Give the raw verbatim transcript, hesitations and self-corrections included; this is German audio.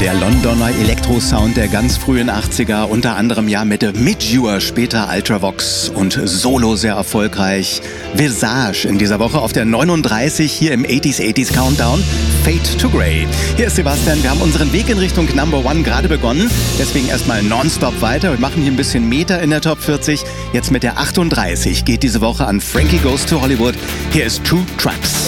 Der Londoner Elektrosound der ganz frühen achtziger, unter anderem ja mit Midjour, später Ultravox und Solo sehr erfolgreich. Visage in dieser Woche auf der neununddreißig hier im achtziger achtziger Countdown. Fade to Grey. Hier ist Sebastian, wir haben unseren Weg in Richtung Number One gerade begonnen, deswegen erstmal nonstop weiter. Wir machen hier ein bisschen Meter in der Top vierzig. Jetzt mit der achtunddreißig geht diese Woche an Frankie Goes to Hollywood. Hier ist Two Tracks.